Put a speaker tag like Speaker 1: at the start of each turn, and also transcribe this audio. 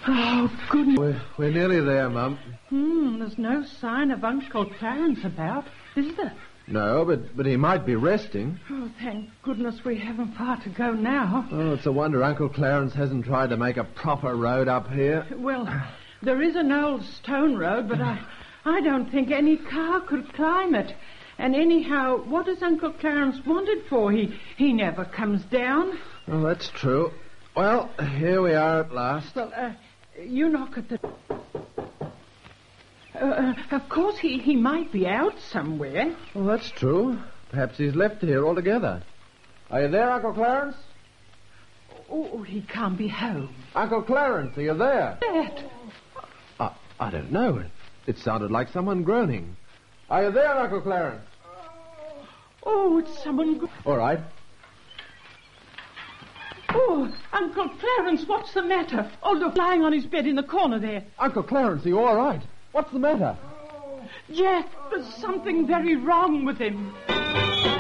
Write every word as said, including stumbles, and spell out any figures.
Speaker 1: Oh, goodness.
Speaker 2: We're, we're nearly there, Mum.
Speaker 1: Hmm, there's no sign of Uncle Clarence about, is there?
Speaker 2: No, but, but he might be resting.
Speaker 1: Oh, thank goodness we haven't far to go now.
Speaker 2: Oh, it's a wonder Uncle Clarence hasn't tried to make a proper road up here.
Speaker 1: Well, there is an old stone road, but I, I don't think any car could climb it. And anyhow, what does Uncle Clarence want it for? He, he never comes down.
Speaker 2: Oh, that's true. Well, here we are at last.
Speaker 1: Well, uh, you knock at the... Uh, uh, of course, he, he might be out somewhere.
Speaker 2: Well, that's true. Perhaps he's left here altogether. Are you there, Uncle Clarence?
Speaker 1: Oh, he can't be home.
Speaker 2: Uncle Clarence, are you there?
Speaker 1: That.
Speaker 2: Uh, I don't know. It sounded like someone groaning. Are you there, Uncle Clarence?
Speaker 1: Oh, it's someone... Go-
Speaker 2: All right.
Speaker 1: Oh, Uncle Clarence, what's the matter? Oh, look, lying on his bed in the corner there.
Speaker 2: Uncle Clarence, are you all right? What's the matter?
Speaker 1: Jack, there's something very wrong with him.